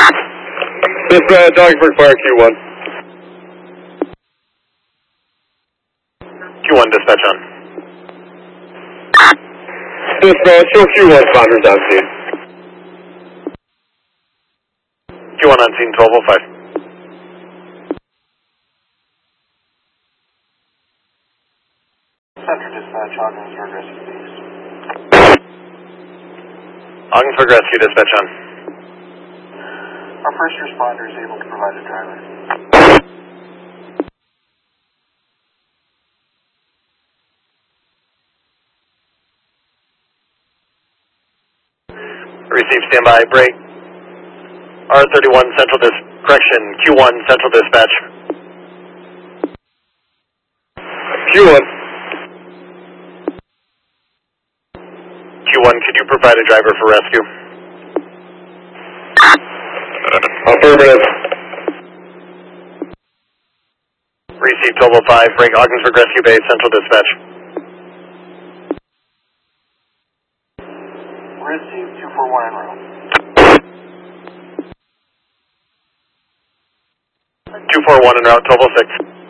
This Dogburg Fire Q1. Q1 dispatch on. Show Q1 responders on scene. Q1 on scene 1205. Center dispatch, Ogdensburg Rescue Base. Ogdensburg Rescue dispatch on. Our first responder is able to provide a driver. Receive standby, break. R31 Central correction, Q1 Central dispatch. Q1. Q1, could you provide a driver for rescue? Affirmative. Receive 1205, break Ogdensburg Rescue Base, Central dispatch. Receive 241 en route. 241 en route, 1206.